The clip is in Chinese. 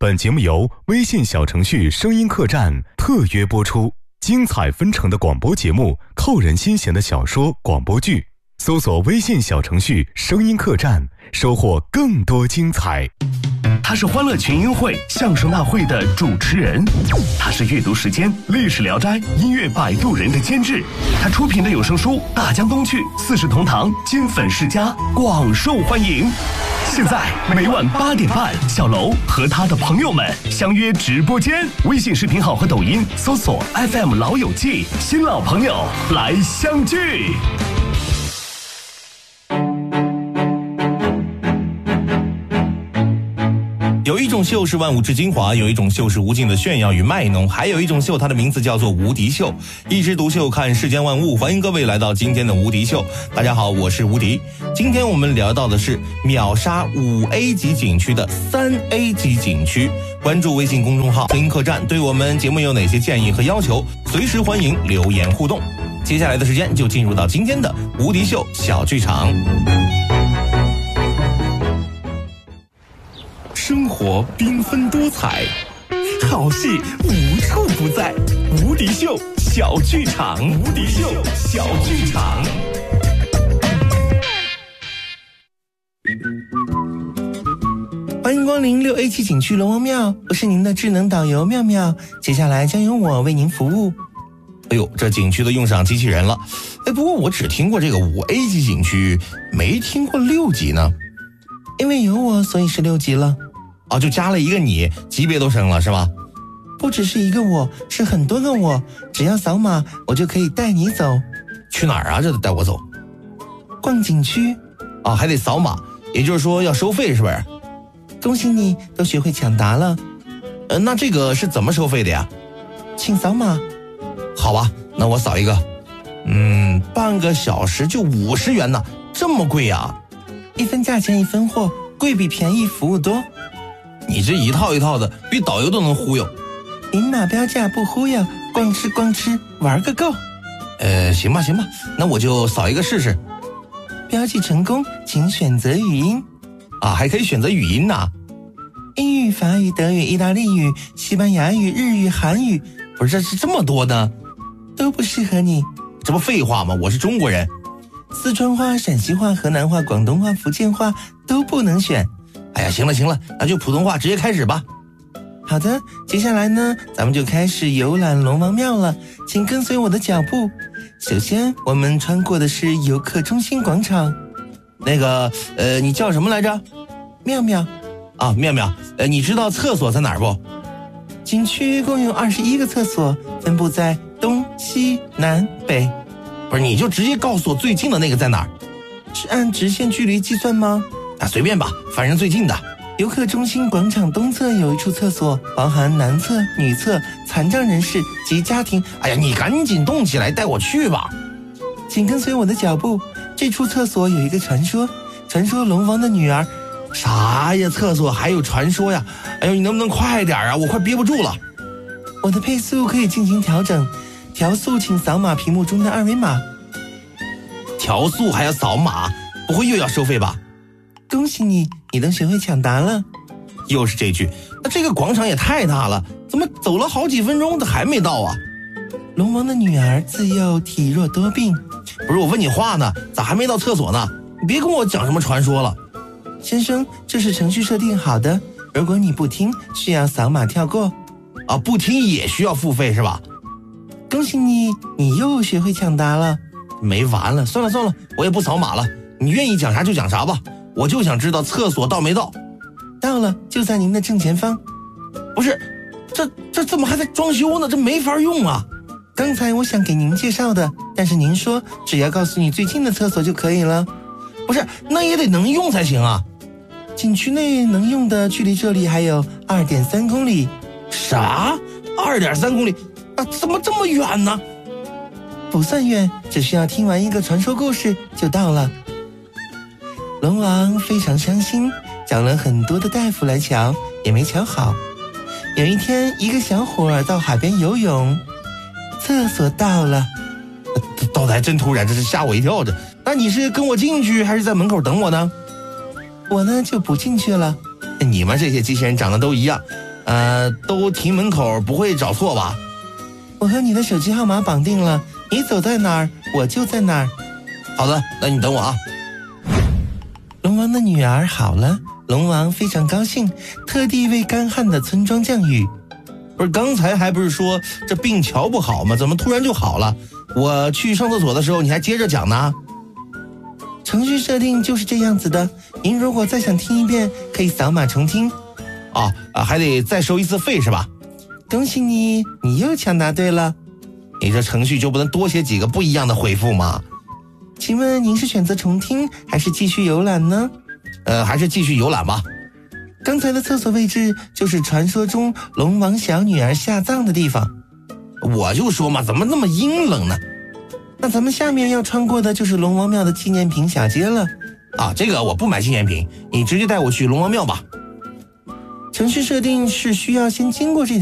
本节目由微信小程序声音客栈特约播出，精彩纷呈的广播节目，扣人心弦的小说广播剧，搜索微信小程序声音客栈，收获更多精彩。 他是欢乐群英会相声大会的主持人，他是阅读时间历史聊斋音乐摆渡人的监制，他出品的有声书《大江东去》四世同堂金粉世家广受欢迎。现在每晚8点半，小楼和他的朋友们相约直播间，微信视频号和抖音搜索 FM 老友记，新老朋友来相聚。 有一种秀是万物之精华，有一种秀是无尽的炫耀与卖弄，还有一种秀，它的名字叫做无敌秀。一枝独秀，看世间万物。欢迎各位来到今天的无敌秀。大家好，我是无敌。今天我们聊到的是秒杀5A 级景区的3A 级景区。关注微信公众号声音客栈，对我们节目有哪些建议和要求，随时欢迎留言互动。接下来的时间就进入到今天的无敌秀小剧场。 生活缤纷多彩，好戏无处不在。无敌秀小剧场，无敌秀小剧场。 欢迎光临6A 级景区龙王庙，我是您的智能导游妙妙，接下来将由我为您服务。 哎呦，这景区都用上机器人了。不过我只听过这个5A 级景区，没听过6级呢。 因为有我，所以是6级了。 哦，就加了一个你，级别都升了是吧？ 不只是一个我，是很多个我，只要扫码，我就可以带你走。 去哪儿啊？这得带我走？ 逛景区。 啊，还得扫码，也就是说要收费是不是？ 恭喜你，都学会抢答了。 那这个是怎么收费的呀？ 请扫码。 好吧，那我扫一个。半个小时就50元呢，这么贵呀 ？1分价钱1分货，贵比便宜服务多。 你这一套一套的，比导游都能忽悠。 明码标价不忽悠，逛吃，玩个够。 行吧，那我就扫一个试试。 标记成功，请选择语音。 啊，还可以选择语音呢。 英语、法语、德语、意大利语、西班牙语、日语、韩语。 不是，这是这么多呢？ 都不适合你。 这不废话吗？我是中国人。 四川话、陕西话、河南话、广东话、福建话都不能选。 哎呀，行了，那就普通话直接开始吧。 好的，接下来呢，咱们就开始游览龙王庙了，请跟随我的脚步。首先，我们穿过的是游客中心广场。 你叫什么来着？ 妙妙。 啊，妙妙，你知道厕所在哪儿不？ 景区共有21个厕所，分布在东西南北。 不是，你就直接告诉我最近的那个在哪儿？ 是按直线距离计算吗？ 随便吧，反正最近的。 游客中心广场东侧有一处厕所，包含男厕、女厕、残障人士及家庭。 哎呀，你赶紧动起来，带我去吧。 请跟随我的脚步。这处厕所有一个传说龙王的女儿。 啥呀？厕所还有传说呀？哎呦，你能不能快点啊？我快憋不住了。 我的配速可以进行调整，调速请扫码屏幕中的2维码。 调速还要扫码？不会又要收费吧？ 恭喜你，你都学会抢答了。 又是这句。那这个广场也太大了，怎么走了好几分钟它还没到啊？ 龙王的女儿自幼体弱多病。 不是，我问你话呢，咋还没到厕所呢？你别跟我讲什么传说了。 先生，这是程序设定好的，如果你不听，需要扫码跳过。 啊，不听也需要付费是吧？ 恭喜你，你又学会抢答了。 没完了，算了，我也不扫码了，你愿意讲啥就讲啥吧。我就想知道厕所到没到。 到了，就在您的正前方。 不是，这怎么还在装修呢？这没法用啊。 刚才我想给您介绍的，但是您说只要告诉你最近的厕所就可以了。 不是，那也得能用才行啊。 景区内能用的距离这里还有2.3公里。 啥？2.3公里啊？怎么这么远呢？ 不算远，只需要听完一个传说故事就到了。龙王非常伤心，找了很多的大夫来瞧，也没瞧好。有一天，一个小伙儿到海边游泳，厕所到了。 到的还真突然，这是吓我一跳着。那你是跟我进去，还是在门口等我呢？ 我呢就不进去了。 你们这些机器人长得都一样， 都停门口，不会找错吧？ 我和你的手机号码绑定了，你走在哪儿，我就在哪儿。 好的，那你等我啊。 龙王的女儿好了，龙王非常高兴，特地为干旱的村庄降雨。 不是，刚才还不是说这病瞧不好吗？怎么突然就好了？我去上厕所的时候，你还接着讲呢。 程序设定就是这样子的，您如果再想听一遍，可以扫码重听。 还得再收一次费是吧？ 恭喜你，你又抢答对了。 你这程序就不能多写几个不一样的回复吗？ 请问您是选择重听还是继续游览呢？ 还是继续游览吧。 刚才的厕所位置就是传说中龙王小女儿下葬的地方。 我就说嘛，怎么那么阴冷呢？ 那咱们下面要穿过的就是龙王庙的纪念品小街了。 这个我不买纪念品，你直接带我去龙王庙吧。 程序设定是需要先经过这条